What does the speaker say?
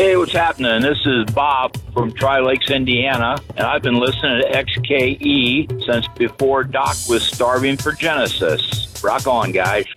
Hey, what's happening? This is Bob from Tri-Lakes, Indiana, and I've been listening to XKE since before Doc was starving for Genesis. Rock on, guys.